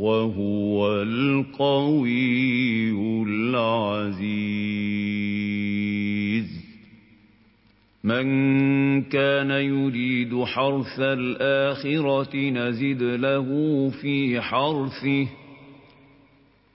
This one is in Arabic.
وهو القوي العزيز من كان يريد حرث الآخرة نزد له في حرثه